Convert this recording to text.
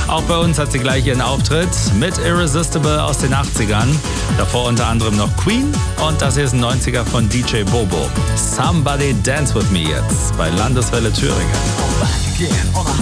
Auch bei uns hat sie gleich ihren Auftritt mit Irresistible aus den 80ern. Davor unter anderem noch Queen und das hier ist ein 90er von DJ Bobo. Somebody Dance With Me jetzt bei Landeswelle Thüringen.